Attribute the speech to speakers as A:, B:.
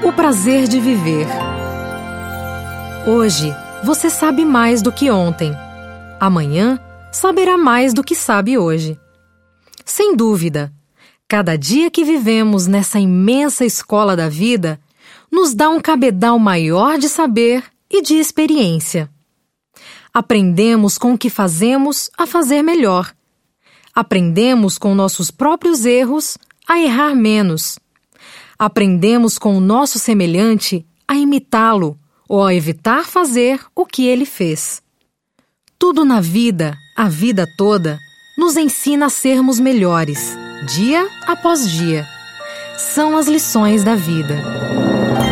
A: O prazer de viver. Hoje, você sabe mais do que ontem. Amanhã, saberá mais do que sabe hoje. Sem dúvida, cada dia que vivemos nessa imensa escola da vida nos dá um cabedal maior de saber e de experiência. Aprendemos com o que fazemos a fazer melhor. Aprendemos com nossos próprios erros a errar menos. Aprendemos com o nosso semelhante a imitá-lo ou a evitar fazer o que ele fez. Tudo na vida, a vida toda, nos ensina a sermos melhores, dia após dia. São as lições da vida.